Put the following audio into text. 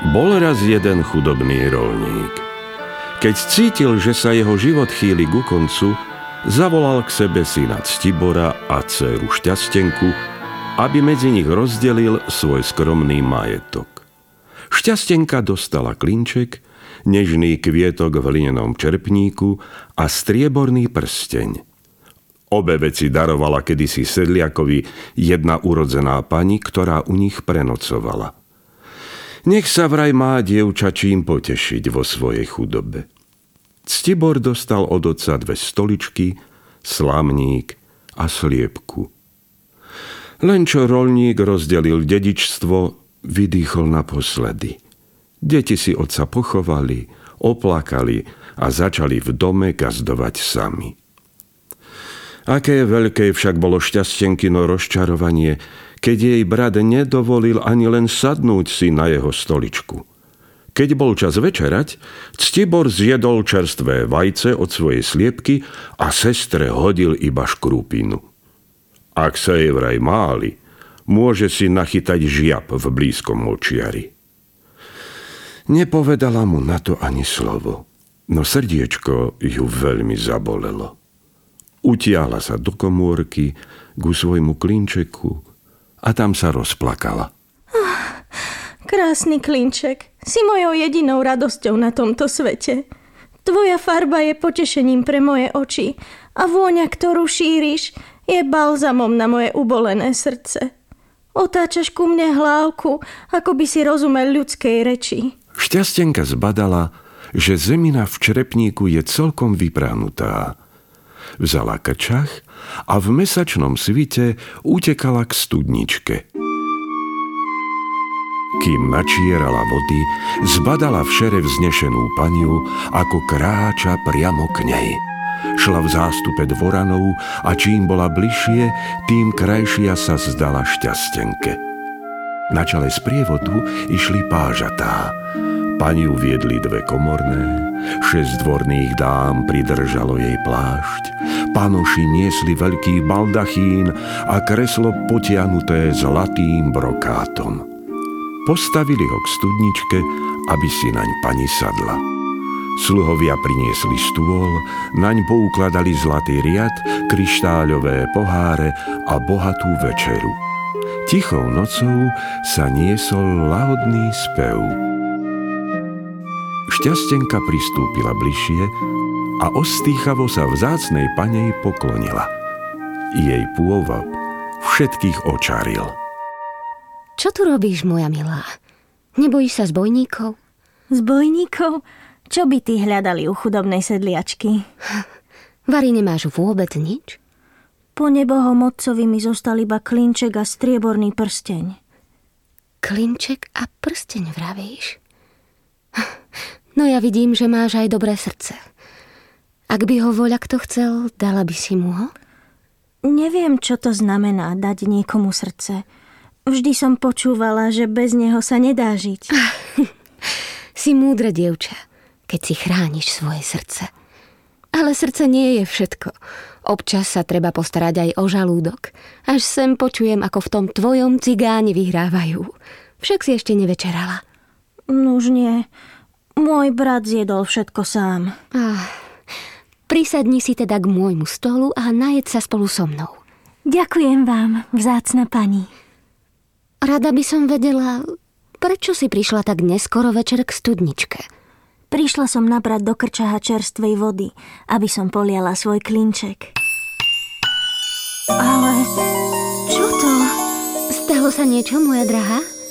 Bol raz jeden chudobný roľník. Keď cítil, že sa jeho život chýli ku koncu, zavolal k sebe syna Ctibora a dcéru Šťastenku, aby medzi nich rozdelil svoj skromný majetok. Šťastenka dostala klinček, nežný kvietok v hlinenom čerpníku a strieborný prsteň. Obe veci darovala kedysi sedliakovi jedna urodzená pani, ktorá u nich prenocovala. Nech sa vraj má dievča čím potešiť vo svojej chudobe. Ctibor dostal od otca 2 stoličky, slamník a sliepku. Len čo roľník rozdelil dedičstvo, vydýchol naposledy. Deti si otca pochovali, oplakali a začali v dome gazdovať sami. Aké veľké však bolo Šťastenkino rozčarovanie, keď jej brat nedovolil ani len sadnúť si na jeho stoličku. Keď bol čas večerať, Ctibor zjedol čerstvé vajce od svojej sliepky a sestre hodil iba škrupinu. Ak sa jej vraj máli, môže si nachytať žiab v blízkom močiari. Nepovedala mu na to ani slovo, no srdiečko ju veľmi zabolelo. Utiahla sa do komórky ku svojmu klinčeku a tam sa rozplakala. Krásny klinček, si mojou jedinou radosťou na tomto svete. Tvoja farba je potešením pre moje oči a vôňa, ktorú šíriš, je balzamom na moje ubolené srdce. Otáčaš ku mne hlávku, ako by si rozumel ľudskej reči. Šťastenka zbadala, že zemina v črepníku je celkom vyprahnutá. Vzala krčach a v mesačnom svite utekala k studničke. Kým načierala vody, zbadala v šere vznešenú paniu, ako kráča priamo k nej. Šla v zástupe dvoranov a čím bola bližšie, tým krajšia sa zdala Šťastenke. Na čele sprievodu išli pážatá. Paniu viedli 2 komorné, 6 dvorných dám pridržalo jej plášť, panoši niesli veľký baldachín a kreslo potiahnuté zlatým brokátom. Postavili ho k studničke, aby si naň pani sadla. Sluhovia priniesli stôl, naň poukladali zlatý riad, kryštáľové poháre a bohatú večeru. Tichou nocou sa niesol lahodný spev. Šťastenka pristúpila bližšie a ostýchavo sa vzácnej panej poklonila. Jej pôvab všetkých očaril. Čo tu robíš, moja milá? Nebojíš sa zbojníkov? Zbojníkov? Čo by tí hľadali u chudobnej sedliačky? Vari, nemáš vôbec nič? Po nebohom otcovi mi zostal iba klinček a strieborný prsteň. Klinček a prsteň, vravíš? No ja vidím, že máš aj dobré srdce. Ak by ho voľa kto chcel, dala by si mu ho? Neviem, čo to znamená dať niekomu srdce. Vždy som počúvala, že bez neho sa nedá žiť. Si múdre dievča, keď si chrániš svoje srdce. Ale srdce nie je všetko. Občas sa treba postarať aj o žalúdok. Až sem počujem, ako v tom tvojom cigáni vyhrávajú. Však si ešte nevečerala. Nuž nie. Môj brat zjedol všetko sám. Prisadni si teda k môjmu stolu a najed sa spolu so mnou. Ďakujem vám, vzácna pani. Rada by som vedela, prečo si prišla tak neskoro večer k studničke. Prišla som nabrať do krčaha čerstvej vody, aby som poliala svoj klinček. Ale čo to? Stalo sa niečo, moja drahá?